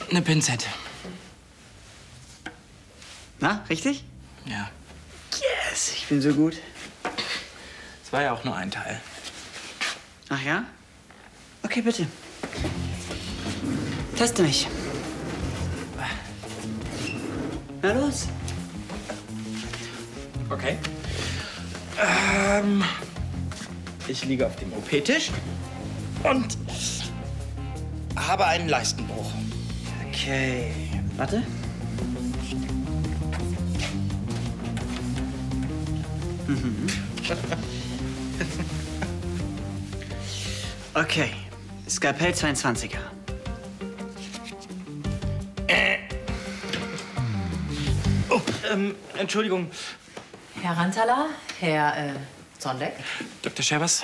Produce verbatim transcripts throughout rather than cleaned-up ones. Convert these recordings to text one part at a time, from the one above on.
Eine Pinzette. Na, richtig? Ja. Yes, ich bin so gut. Es war ja auch nur ein Teil. Ach ja? Okay, bitte. Teste mich. Na los. Okay. Ähm, ich liege auf dem O P-Tisch und habe einen Leistenbruch. Okay. Warte. Mhm. Okay. Skalpell zweiundzwanziger. Äh. Oh, ähm, Entschuldigung. Herr Rantala, Herr äh, Zondeck. Doktor Scherbers.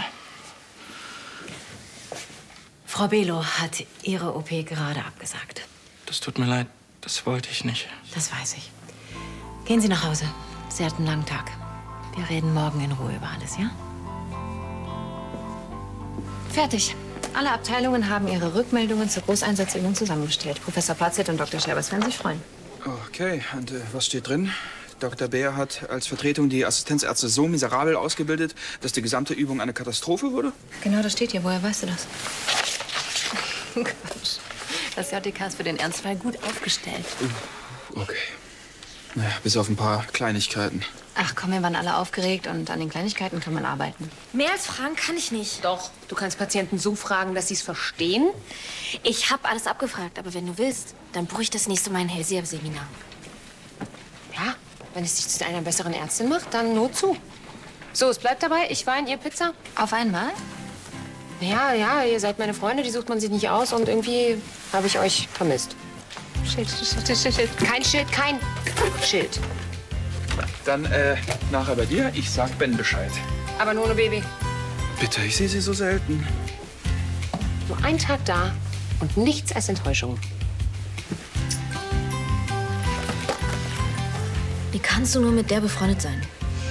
Frau Belo hat Ihre O P gerade abgesagt. Das tut mir leid. Das wollte ich nicht. Das weiß ich. Gehen Sie nach Hause. Sie hat einen langen Tag. Wir reden morgen in Ruhe über alles, ja? Fertig. Alle Abteilungen haben ihre Rückmeldungen zur Großeinsatzübung zusammengestellt. Professor Platzett und Doktor Scherbers werden sich freuen. Okay, und äh, was steht drin? Doktor Beer hat als Vertretung die Assistenzärzte so miserabel ausgebildet, dass die gesamte Übung eine Katastrophe wurde? Genau, das steht hier. Woher weißt du das? Quatsch. Das J T K ist für den Ernstfall gut aufgestellt. Okay. Naja, bis auf ein paar Kleinigkeiten. Ach komm, wir waren alle aufgeregt und an den Kleinigkeiten kann man arbeiten. Mehr als fragen kann ich nicht. Doch, du kannst Patienten so fragen, dass sie es verstehen. Ich habe alles abgefragt, aber wenn du willst, dann buche ich das nächste Mal ein Hellseher-Seminar. Ja, wenn es dich zu einer besseren Ärztin macht, dann nur zu. So, es bleibt dabei, ich Wein, ihr Pizza. Auf einmal? Ja, ja, ihr seid meine Freunde, die sucht man sich nicht aus und irgendwie habe ich euch vermisst. Schild, Schild, Schild, Schild. Kein Schild, kein Schild. Dann, äh, nachher bei dir. Ich sag Ben Bescheid. Aber nur ohne Baby. Bitte, ich sehe sie so selten. Nur einen Tag da und nichts als Enttäuschung. Wie kannst du nur mit der befreundet sein?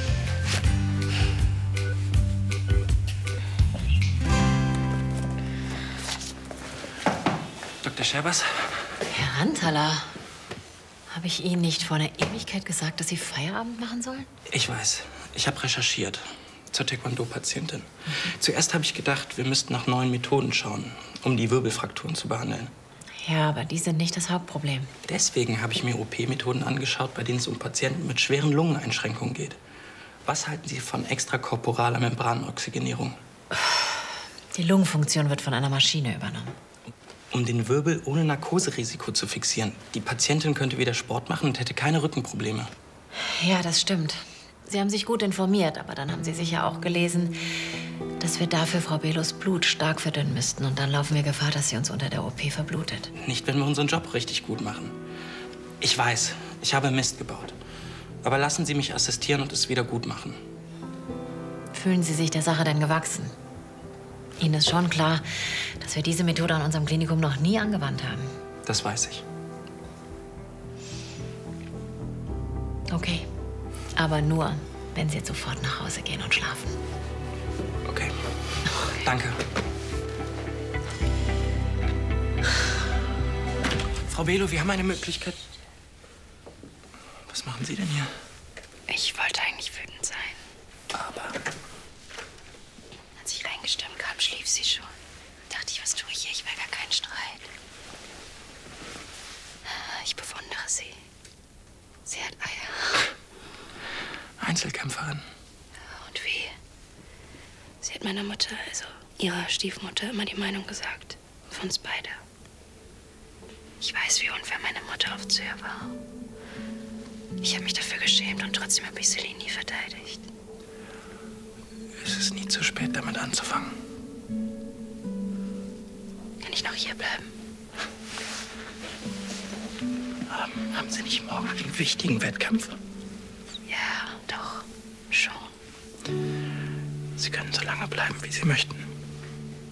Doktor Scherbers? Herr Rantala, habe ich Ihnen nicht vor einer Ewigkeit gesagt, dass Sie Feierabend machen sollen? Ich weiß. Ich habe recherchiert zur Taekwondo-Patientin. Mhm. Zuerst habe ich gedacht, wir müssten nach neuen Methoden schauen, um die Wirbelfrakturen zu behandeln. Ja, aber die sind nicht das Hauptproblem. Deswegen habe ich mir O P-Methoden angeschaut, bei denen es um Patienten mit schweren Lungeneinschränkungen geht. Was halten Sie von extrakorporaler Membranoxygenierung? Die Lungenfunktion wird von einer Maschine übernommen. Um den Wirbel ohne Narkoserisiko zu fixieren. Die Patientin könnte wieder Sport machen und hätte keine Rückenprobleme. Ja, das stimmt. Sie haben sich gut informiert, aber dann haben Sie sicher auch gelesen, dass wir dafür Frau Belos Blut stark verdünnen müssten. Und dann laufen wir Gefahr, dass sie uns unter der O P verblutet. Nicht, wenn wir unseren Job richtig gut machen. Ich weiß, ich habe Mist gebaut. Aber lassen Sie mich assistieren und es wieder gut machen. Fühlen Sie sich der Sache denn gewachsen? Ihnen ist schon klar, dass wir diese Methode an unserem Klinikum noch nie angewandt haben. Das weiß ich. Okay. Aber nur, wenn Sie jetzt sofort nach Hause gehen und schlafen. Okay. Okay. Danke. Frau Belo, wir haben eine Möglichkeit. Was machen Sie denn hier? Ich wollte eigentlich wütend sein. Aber... Als ich reingestürmt kam, schlief sie schon. Dachte ich, was tue ich hier? Ich will gar keinen Streit. Ich bewundere sie. Sie hat Eier. Einzelkämpferin. Und wie? Sie hat meiner Mutter, also ihrer Stiefmutter, immer die Meinung gesagt. Für uns beide. Ich weiß, wie unfair meine Mutter oft zu ihr war. Ich habe mich dafür geschämt und trotzdem habe ich Celine nie verteidigt. Es ist nie zu spät, damit anzufangen. Kann ich noch hier bleiben? Ähm, haben Sie nicht morgen einen wichtigen Wettkampf? Ja, doch. Schon. Sie können so lange bleiben, wie Sie möchten.